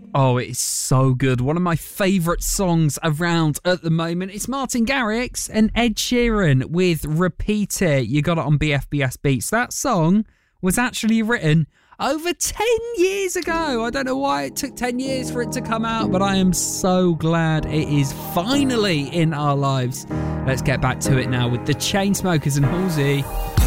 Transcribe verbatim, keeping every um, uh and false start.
Oh, it's so good. One of my favourite songs around at the moment. It's Martin Garrix and Ed Sheeran with Repeat It. You got it on B F B S Beats. That song was actually written over ten years ago. I don't know why it took ten years for it to come out, but I am so glad it is finally in our lives. Let's get back to it now with the Chainsmokers and Halsey.